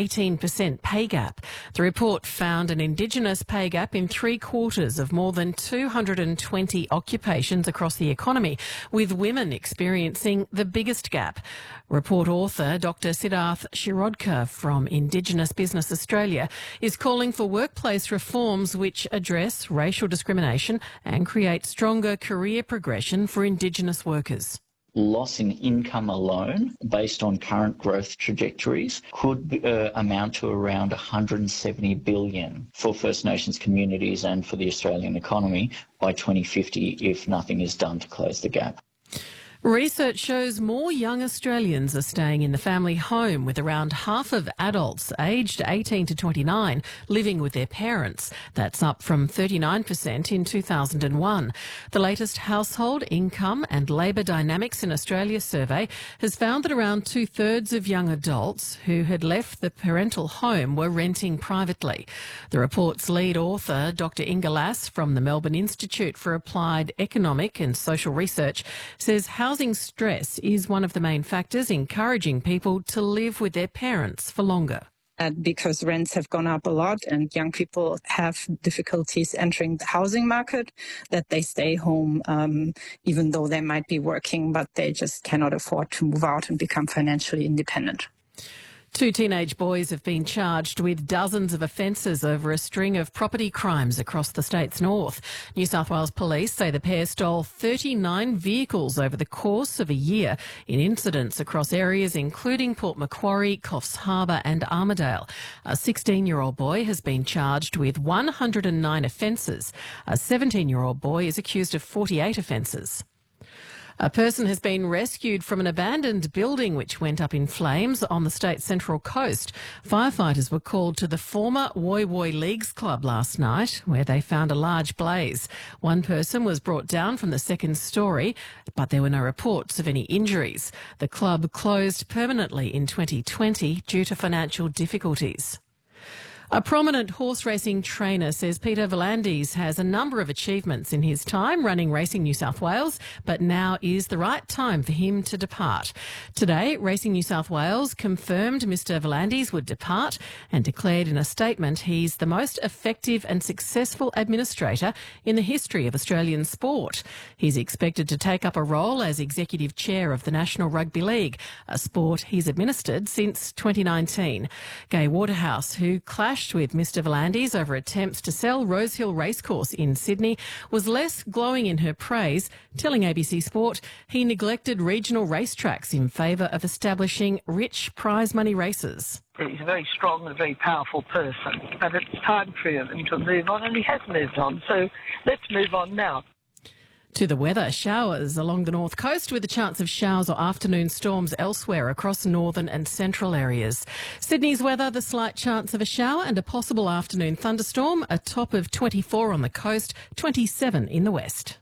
18% pay gap. The report found an Indigenous pay gap in 3/4 of more than 220 occupations across the economy, with women experiencing the biggest gap. Report author Dr. Siddharth Shirodkar from Indigenous Business Australia is calling for workplace reforms which address racial discrimination and create stronger career progression for Indigenous workers. Loss in income alone, based on current growth trajectories, could amount to around $170 billion for First Nations communities and for the Australian economy by 2050 if nothing is done to close the gap. Research shows more young Australians are staying in the family home, with around half of adults aged 18 to 29 living with their parents. That's up from 39% in 2001. The latest Household Income and Labour Dynamics in Australia survey has found that around 2/3 of young adults who had left the parental home were renting privately. The report's lead author, Dr. Inga Lass from the Melbourne Institute for Applied Economic and Social Research, says housing stress is one of the main factors encouraging people to live with their parents for longer. Because rents have gone up a lot and young people have difficulties entering the housing market, that they stay home even though they might be working, but they just cannot afford to move out and become financially independent. 2 teenage boys have been charged with dozens of offences over a string of property crimes across the state's north. New South Wales police say the pair stole 39 vehicles over the course of a year in incidents across areas including Port Macquarie, Coffs Harbour and Armidale. A 16-year-old boy has been charged with 109 offences. A 17-year-old boy is accused of 48 offences. A person has been rescued from an abandoned building which went up in flames on the state's central coast. Firefighters were called to the former Woy Woy Leagues Club last night, where they found a large blaze. One person was brought down from the second story, but there were no reports of any injuries. The club closed permanently in 2020 due to financial difficulties. A prominent horse racing trainer says Peter V'landys has a number of achievements in his time running Racing New South Wales, but now is the right time for him to depart. Today, Racing New South Wales confirmed Mr V'landys would depart and declared in a statement he's the most effective and successful administrator in the history of Australian sport. He's expected to take up a role as executive chair of the National Rugby League, a sport he's administered since 2019. Gai Waterhouse, who clashed with Mr V'landys over attempts to sell Rosehill Racecourse in Sydney, was less glowing in her praise, telling ABC Sport he neglected regional racetracks in favour of establishing rich prize money races. He's a very strong and very powerful person, but it's time for him to move on, and he has moved on, so let's move on now. To the weather, showers along the north coast with a chance of showers or afternoon storms elsewhere across northern and central areas. Sydney's weather, the slight chance of a shower and a possible afternoon thunderstorm, a top of 24 on the coast, 27 in the west.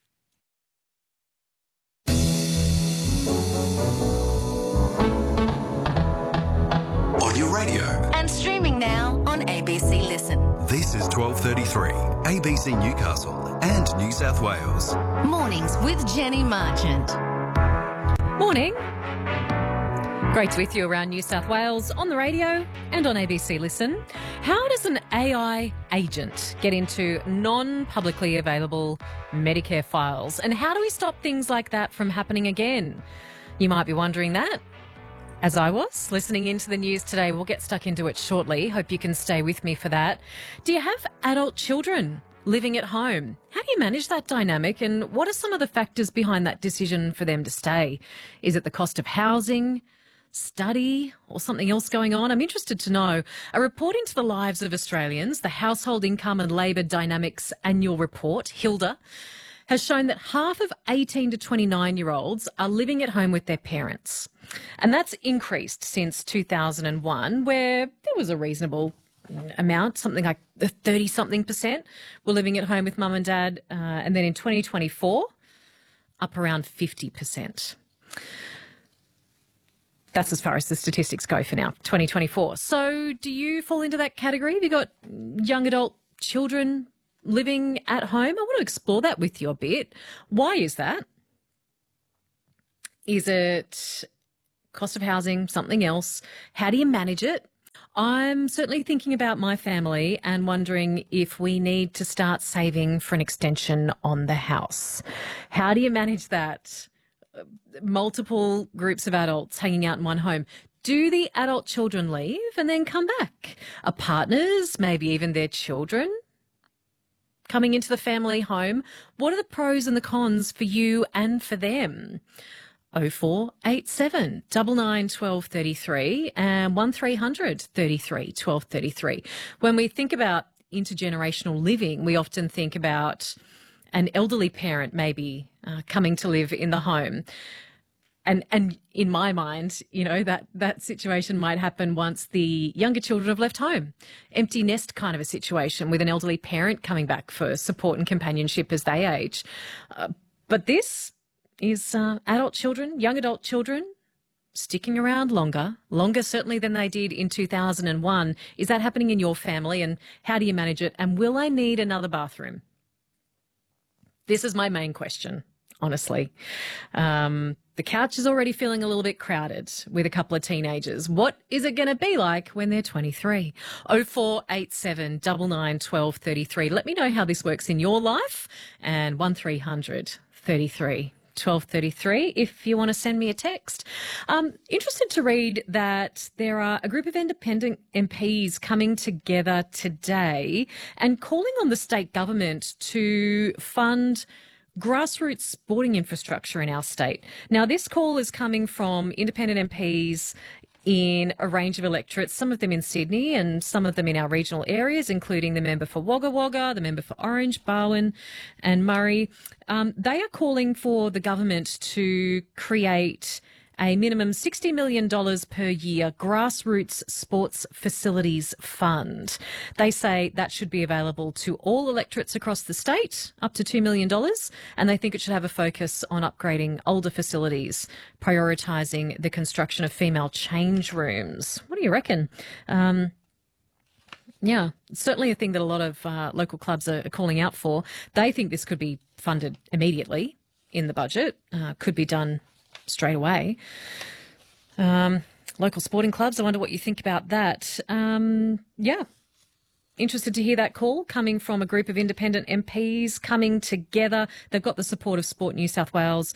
On your radio. And streaming now on ABC Listen. This is 12:33, ABC Newcastle and New South Wales. Mornings with Jenny Marchant. Morning. Great to be with you around New South Wales on the radio and on ABC Listen. How does an AI agent get into non-publicly available Medicare files? And how do we stop things like that from happening again? You might be wondering that. As I was listening into the news today, we'll get stuck into it shortly. Hope you can stay with me for that. Do you have adult children living at home? How do you manage that dynamic, and what are some of the factors behind that decision for them to stay? Is it the cost of housing, study, or something else going on? I'm interested to know. A report into the lives of Australians, the Household Income and Labour Dynamics Annual Report, HILDA, has shown that half of 18 to 29-year-olds are living at home with their parents. And that's increased since 2001, where there was a reasonable amount, something like 30-something% were living at home with mum and dad. And then in 2024, up around 50%. That's as far as the statistics go for now, 2024. So do you fall into that category? Have you got young adult children living at home? I want to explore that with you a bit. Why is that? Is it cost of housing, something else? How do you manage it? I'm certainly thinking about my family and wondering if we need to start saving for an extension on the house. How do you manage that? Multiple groups of adults hanging out in one home. Do the adult children leave and then come back? Are partners, maybe even their children, coming into the family home? What are the pros and the cons for you and for them? 0487 99 12 33 and 1300 33 12 33. When we think about intergenerational living, we often think about an elderly parent maybe coming to live in the home. And in my mind, you know, that situation might happen once the younger children have left home. Empty nest kind of a situation with an elderly parent coming back for support and companionship as they age. But this is adult children, young adult children, sticking around longer certainly than they did in 2001. Is that happening in your family, and how do you manage it? And will I need another bathroom? This is my main question, honestly. The couch is already feeling a little bit crowded with a couple of teenagers. What is it going to be like when they're 23? 0487 99 12 33. Let me know how this works in your life, and 1300 33 1233 if you want to send me a text. Interested to read that there are a group of independent MPs coming together today and calling on the state government to fund grassroots sporting infrastructure in our state. Now, this call is coming from independent MPs in a range of electorates, some of them in Sydney and some of them in our regional areas, including the member for Wagga Wagga, the member for Orange, Barwon and Murray. They are calling for the government to create a minimum $60 million per year grassroots sports facilities fund. They say that should be available to all electorates across the state, up to $2 million, and they think it should have a focus on upgrading older facilities, prioritising the construction of female change rooms. What do you reckon? Yeah, certainly a thing that a lot of local clubs are calling out for. They think this could be funded immediately in the budget, could be done straight away. Local sporting clubs, I wonder what you think about that. Yeah, interested to hear that call coming from a group of independent MPs coming together. They've got the support of Sport New South Wales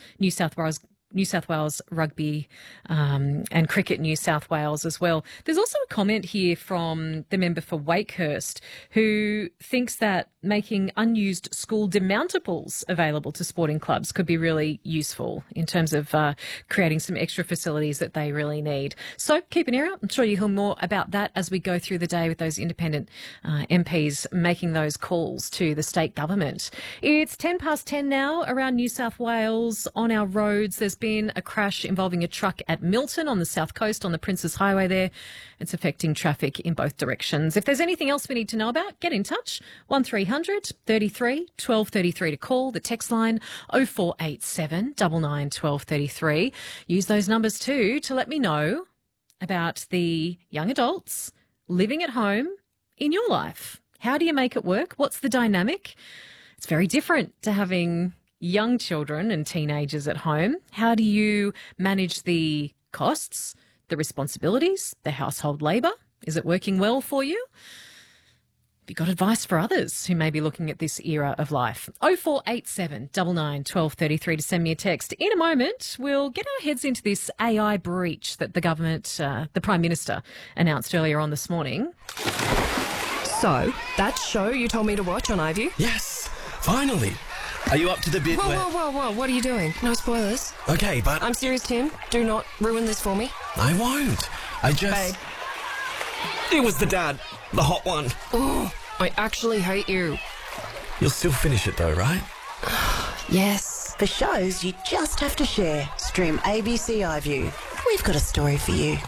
Rugby and Cricket New South Wales as well. There's also a comment here from the member for Wakehurst who thinks that making unused school demountables available to sporting clubs could be really useful in terms of creating some extra facilities that they really need. So keep an ear out. I'm sure you'll hear more about that as we go through the day with those independent MPs making those calls to the state government. It's 10:10 now around New South Wales. On our roads, there's been a crash involving a truck at Milton on the south coast on the Princes Highway there. It's affecting traffic in both directions. If there's anything else we need to know about, get in touch. 1300 33 12 33 to call. The text line 0487 99 12 33. Use those numbers too to let me know about the young adults living at home in your life. How do you make it work? What's the dynamic? It's very different to having young children and teenagers at home. How do you manage the costs, the responsibilities, the household labour? Is it working well for you? Have you got advice for others who may be looking at this era of life? 0487 99 12 33 to send me a text. In a moment, we'll get our heads into this AI breach that the government, the Prime Minister, announced earlier on this morning. So, that show you told me to watch on iView? Yes, finally. Are you up to the bit where... Whoa, what are you doing? No spoilers. Okay, but... I'm serious, Tim. Do not ruin this for me. I won't. I just... Babe. It was the dad. The hot one. Oh, I actually hate you. You'll still finish it though, right? Yes. For shows you just have to share. Stream ABC iView. We've got a story for you.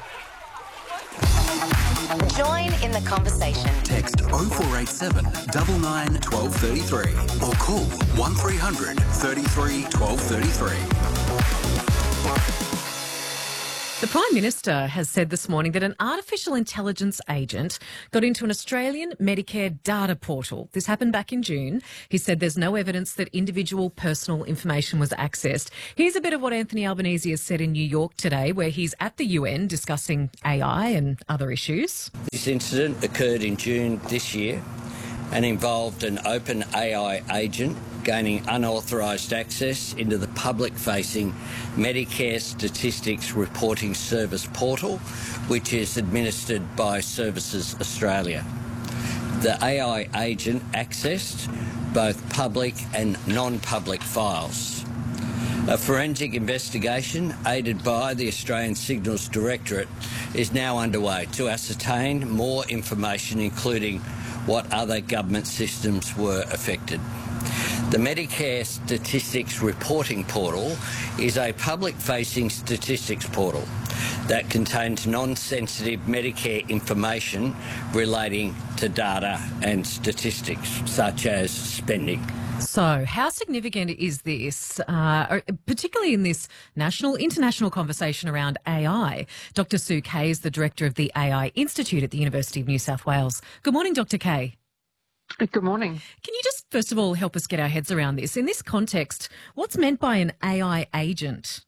Join in the conversation. Text 0487 99 12 33 or call 1300 33 12 33. The Prime Minister has said this morning that an artificial intelligence agent got into an Australian Medicare data portal. This happened back in June. He said there's no evidence that individual personal information was accessed. Here's a bit of what Anthony Albanese has said in New York today, where he's at the UN discussing AI and other issues. This incident occurred in June this year and involved an open AI agent gaining unauthorised access into the public-facing Medicare Statistics Reporting Service portal, which is administered by Services Australia. The AI agent accessed both public and non-public files. A forensic investigation, aided by the Australian Signals Directorate, is now underway to ascertain more information, including what other government systems were affected. The Medicare Statistics Reporting Portal is a public-facing statistics portal that contains non-sensitive Medicare information relating to data and statistics, such as spending. So how significant is this, particularly in this international conversation around AI? Dr. Sue Kay is the director of the AI Institute at the University of New South Wales. Good morning, Dr. Kay. Good morning. Can you just, first of all, help us get our heads around this? In this context, what's meant by an AI agent?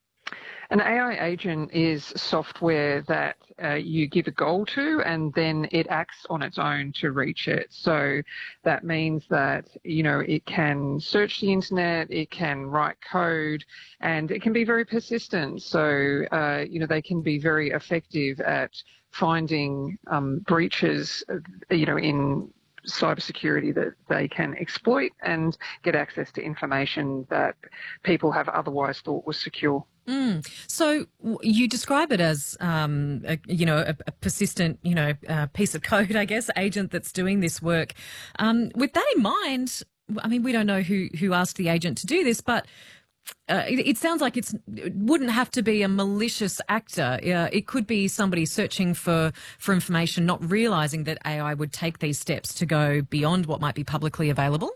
An AI agent is software that you give a goal to and then it acts on its own to reach it. So that means that, it can search the internet, it can write code, and it can be very persistent. So, they can be very effective at finding breaches, in cybersecurity that they can exploit and get access to information that people have otherwise thought was secure. So you describe it as, a persistent, piece of code, I guess, agent that's doing this work. With that in mind, I mean, we don't know who asked the agent to do this, but it sounds like it wouldn't have to be a malicious actor. It could be somebody searching for information, not realising that AI would take these steps to go beyond what might be publicly available.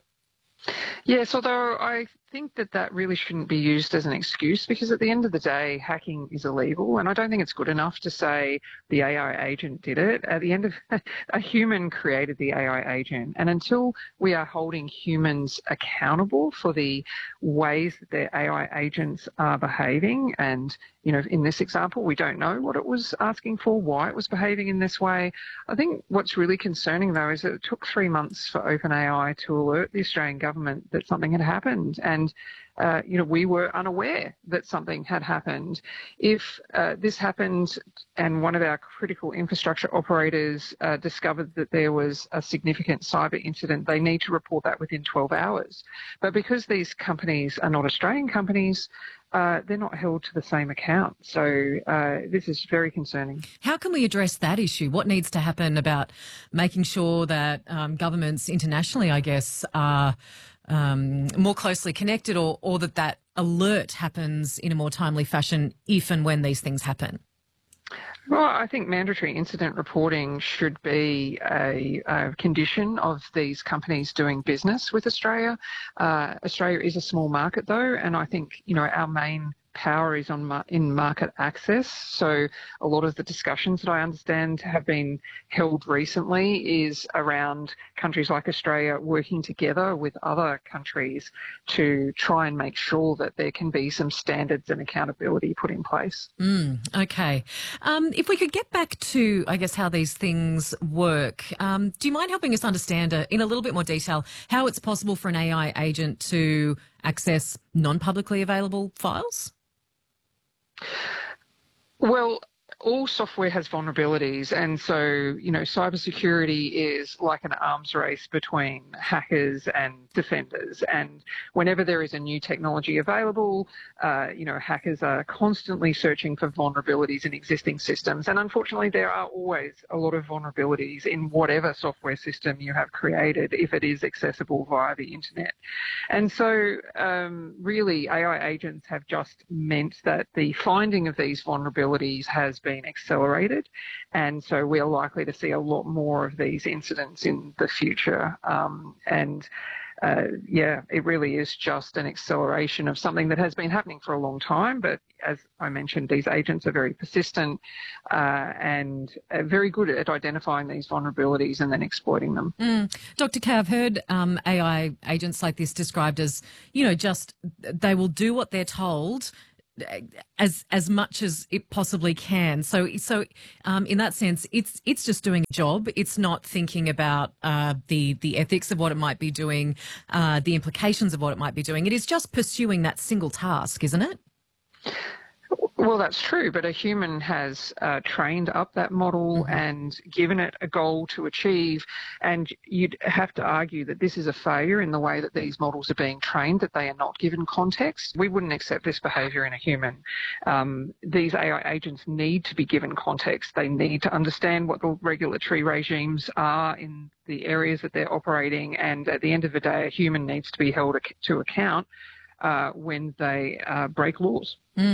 Yes, although I think that really shouldn't be used as an excuse, because at the end of the day, hacking is illegal, and I don't think it's good enough to say the AI agent did it. At the end of a human created the AI agent, and until we are holding humans accountable for the ways that their AI agents are behaving, and in this example, we don't know what it was asking for, why it was behaving in this way. I think what's really concerning, though, is that it took 3 months for OpenAI to alert the Australian government that something had happened. And, we were unaware that something had happened. If this happened and one of our critical infrastructure operators discovered that there was a significant cyber incident, they need to report that within 12 hours. But because these companies are not Australian companies, they're not held to the same account. So this is very concerning. How can we address that issue? What needs to happen about making sure that governments internationally, I guess, are more closely connected, or that alert happens in a more timely fashion if and when these things happen? Well, I think mandatory incident reporting should be a condition of these companies doing business with Australia. Australia is a small market, though, and I think, our main power is in market access. So a lot of the discussions that I understand have been held recently is around countries like Australia working together with other countries to try and make sure that there can be some standards and accountability put in place. Okay. If we could get back to, I guess, how these things work, do you mind helping us understand in a little bit more detail how it's possible for an AI agent to access non-publicly available files? Well, all software has vulnerabilities, and so, cybersecurity is like an arms race between hackers and defenders. And whenever there is a new technology available, hackers are constantly searching for vulnerabilities in existing systems. And unfortunately, there are always a lot of vulnerabilities in whatever software system you have created, if it is accessible via the internet. And so, really, AI agents have just meant that the finding of these vulnerabilities has been accelerated, and so we are likely to see a lot more of these incidents in the future. And it really is just an acceleration of something that has been happening for a long time. But as I mentioned, these agents are very persistent and very good at identifying these vulnerabilities and then exploiting them. Dr. Kay, I've heard AI agents like this described as, just they will do what they're told as much as it possibly can. So in that sense, it's just doing a job. It's not thinking about the ethics of what it might be doing, the implications of what it might be doing. It is just pursuing that single task, isn't it? Well, that's true, but a human has trained up that model and given it a goal to achieve, and you'd have to argue that this is a failure in the way that these models are being trained, that they are not given context. We wouldn't accept this behaviour in a human. These AI agents need to be given context. They need to understand what the regulatory regimes are in the areas that they're operating, and at the end of the day, a human needs to be held to account when they break laws.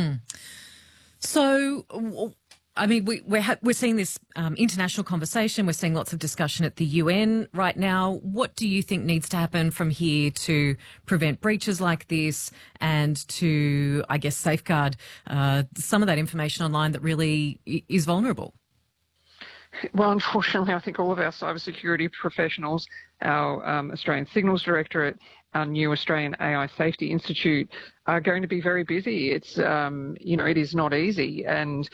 So, I mean, we're seeing this international conversation. We're seeing lots of discussion at the UN right now. What do you think needs to happen from here to prevent breaches like this and to, I guess, safeguard some of that information online that really is vulnerable? Well, unfortunately, I think all of our cybersecurity professionals, our Australian Signals Directorate, our new Australian AI Safety Institute are going to be very busy. It's, it is not easy. And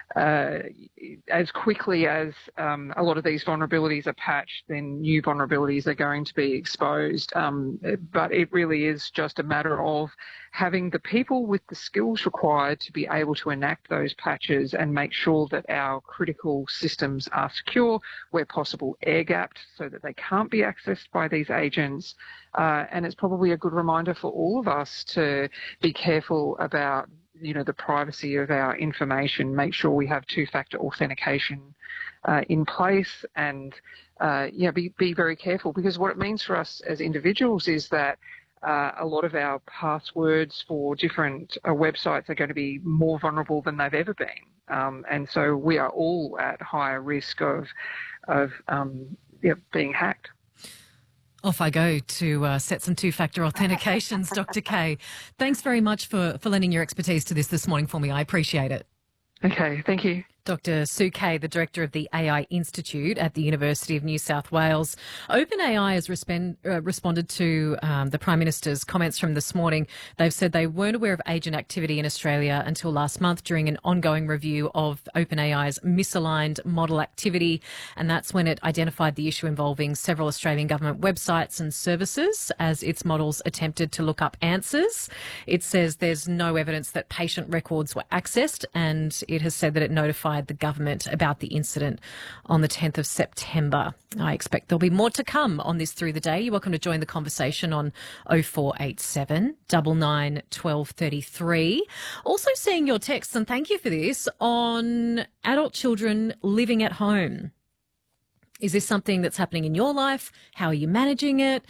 as quickly as a lot of these vulnerabilities are patched, then new vulnerabilities are going to be exposed. But it really is just a matter of having the people with the skills required to be able to enact those patches and make sure that our critical systems are secure, where possible air-gapped so that they can't be accessed by these agents. And it's probably a good reminder for all of us to be careful about the privacy of our information, make sure we have two-factor authentication in place and, be very careful, because what it means for us as individuals is that a lot of our passwords for different websites are going to be more vulnerable than they've ever been. And so we are all at higher risk of being hacked. Off I go to set some two-factor authentications, Dr. Kay. Thanks very much for lending your expertise to this morning for me. I appreciate it. Okay, thank you. Dr. Sue Kay, the Director of the AI Institute at the University of New South Wales. OpenAI has responded to the Prime Minister's comments from this morning. They've said they weren't aware of agent activity in Australia until last month during an ongoing review of OpenAI's misaligned model activity, and that's when it identified the issue involving several Australian government websites and services as its models attempted to look up answers. It says there's no evidence that patient records were accessed, and it has said that it notified the government about the incident on the 10th of September. I expect there'll be more to come on this through the day. You're welcome to join the conversation on 0487 99 1233. Also seeing your texts, and thank you for this, on adult children living at home. Is this something that's happening in your life? How are you managing it?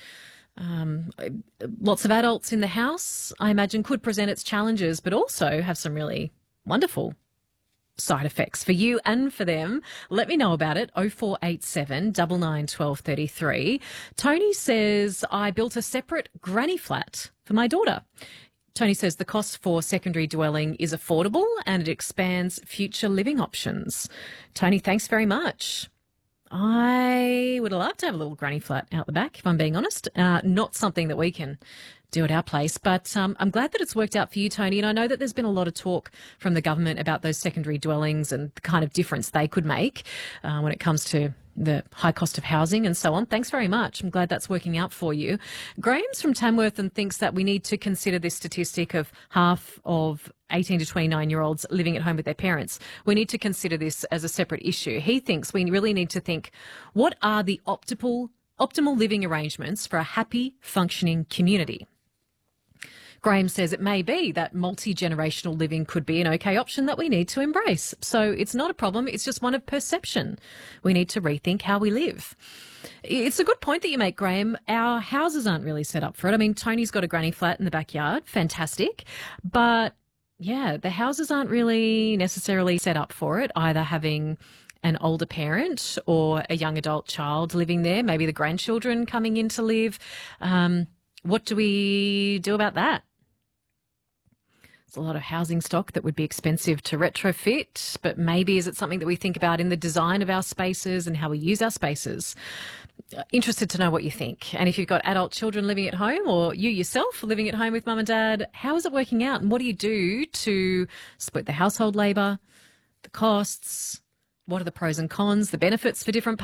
Lots of adults in the house, I imagine, could present its challenges, but also have some really wonderful side effects for you and for them. Let me know about it. 0487 99 1233. Tony says, I built a separate granny flat for my daughter. Tony says the cost for secondary dwelling is affordable and it expands future living options. Tony, thanks very much. I would love to have a little granny flat out the back, if I'm being honest. Not something that we can do at our place, but I'm glad that it's worked out for you, Tony. And I know that there's been a lot of talk from the government about those secondary dwellings and the kind of difference they could make when it comes to the high cost of housing and so on. Thanks very much. I'm glad that's working out for you. Graham's from Tamworth and thinks that we need to consider this statistic of half of 18 to 29-year-olds living at home with their parents. We need to consider this as a separate issue. He thinks we really need to think, what are the optimal living arrangements for a happy, functioning community? Graham says it may be that multi-generational living could be an okay option that we need to embrace. So it's not a problem, it's just one of perception. We need to rethink how we live. It's a good point that you make, Graham. Our houses aren't really set up for it. I mean, Tony's got a granny flat in the backyard, fantastic. But yeah, the houses aren't really necessarily set up for it, either having an older parent or a young adult child living there, maybe the grandchildren coming in to live. What do we do about that? There's a lot of housing stock that would be expensive to retrofit, but maybe is it something that we think about in the design of our spaces and how we use our spaces? Interested to know what you think. And if you've got adult children living at home or you yourself living at home with mum and dad, how is it working out? And what do you do to split the household labour, the costs? What are the pros and cons, the benefits for different